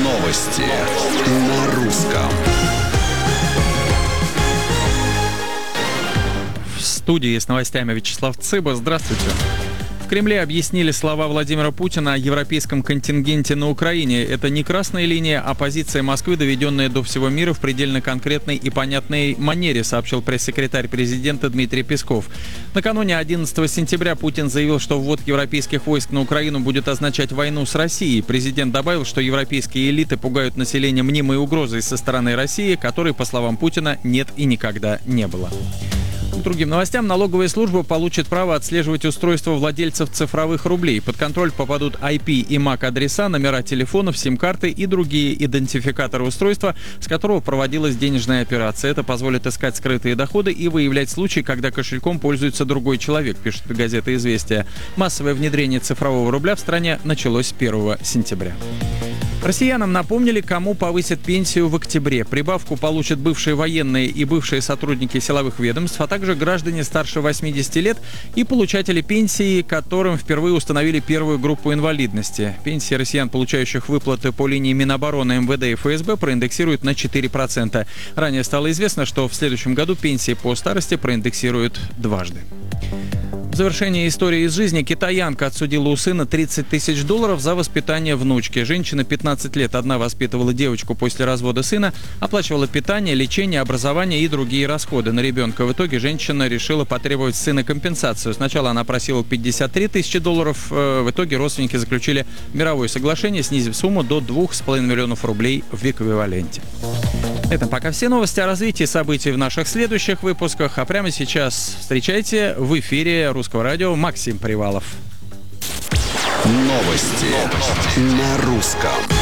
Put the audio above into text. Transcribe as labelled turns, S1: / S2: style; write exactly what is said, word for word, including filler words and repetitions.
S1: Новости на русском.
S2: В студии с новостями Вячеслав Цыба. Здравствуйте. В Кремле объяснили слова Владимира Путина о европейском контингенте на Украине. Это не красная линия, а позиция Москвы, доведенная до всего мира в предельно конкретной и понятной манере, сообщил пресс-секретарь президента Дмитрий Песков. Накануне одиннадцатого сентября Путин заявил, что ввод европейских войск на Украину будет означать войну с Россией. Президент добавил, что европейские элиты пугают население мнимой угрозой со стороны России, которой, по словам Путина, нет и никогда не было. К другим новостям. Налоговая служба получит право отслеживать устройства владельцев цифровых рублей. Под контроль попадут ай пи и эм эй си-адреса, номера телефонов, сим-карты и другие идентификаторы устройства, с которого проводилась денежная операция. Это позволит искать скрытые доходы и выявлять случаи, когда кошельком пользуется другой человек, пишет газета «Известия». Массовое внедрение цифрового рубля в стране началось первого сентября. Россиянам напомнили, кому повысят пенсию в октябре. Прибавку получат бывшие военные и бывшие сотрудники силовых ведомств, а также граждане старше восьмидесяти лет и получатели пенсии, которым впервые установили первую группу инвалидности. Пенсии россиян, получающих выплаты по линии Минобороны, эм вэ дэ и эф эс бэ, проиндексируют на четыре процента. Ранее стало известно, что в следующем году пенсии по старости проиндексируют дважды. В завершение истории из жизни китаянка отсудила у сына тридцать тысяч долларов за воспитание внучки. Женщина пятнадцать лет одна воспитывала девочку после развода сына, оплачивала питание, лечение, образование и другие расходы на ребенка. В итоге женщина решила потребовать с сына компенсацию. Сначала она просила пятьдесят три тысячи долларов. В итоге родственники заключили мировое соглашение, снизив сумму до двух с половиной миллионов рублей в эквиваленте. Это пока все новости. О развитии событий в наших следующих выпусках. А прямо сейчас встречайте в эфире Русского радио Максим Привалов.
S1: Новости на русском.